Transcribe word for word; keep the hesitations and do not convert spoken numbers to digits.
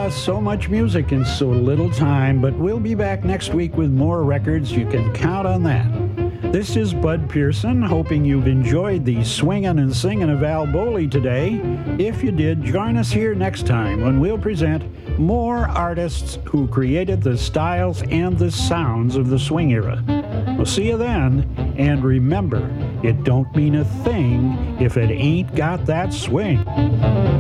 Uh, so much music in so little time, but we'll be back next week with more records. You can count on that. This is Bud Pearson, hoping you've enjoyed the swinging and singing of Al Bowley today. If you did, join us here next time when we'll present more artists who created the styles and the sounds of the swing era. We'll see you then, and remember, it don't mean a thing if it ain't got that swing.